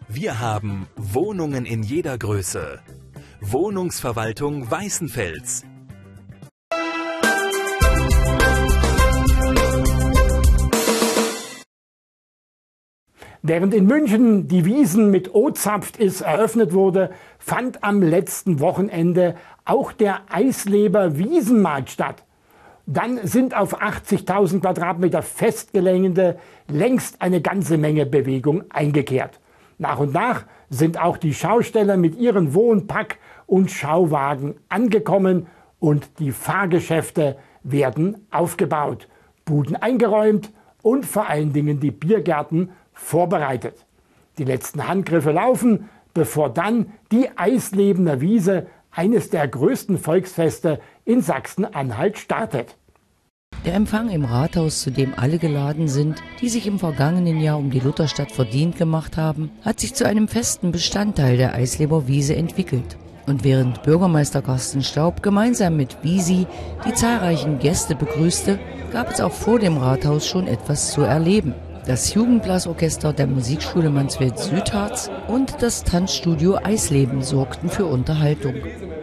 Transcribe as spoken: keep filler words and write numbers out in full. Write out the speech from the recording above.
Wir haben Wohnungen in jeder Größe. Wohnungsverwaltung Weißenfels. Während in München die Wiesn mit O-Zapft-Is eröffnet wurde, fand am letzten Wochenende auch der Eisleber Wiesenmarkt statt. Dann sind auf achtzigtausend Quadratmeter Festgelände längst eine ganze Menge Bewegung eingekehrt. Nach und nach sind auch die Schausteller mit ihren Wohnpack- und Schauwagen angekommen und die Fahrgeschäfte werden aufgebaut, Buden eingeräumt und vor allen Dingen die Biergärten vorbereitet. Die letzten Handgriffe laufen, bevor dann die Eislebener Wiese, eines der größten Volksfeste in Sachsen-Anhalt, startet. Der Empfang im Rathaus, zu dem alle geladen sind, die sich im vergangenen Jahr um die Lutherstadt verdient gemacht haben, hat sich zu einem festen Bestandteil der Eisleber Wiese entwickelt. Und während Bürgermeister Carsten Staub gemeinsam mit Wiesi die zahlreichen Gäste begrüßte, gab es auch vor dem Rathaus schon etwas zu erleben. Das Jugendblasorchester der Musikschule Mansfeld Südharz und das Tanzstudio Eisleben sorgten für Unterhaltung.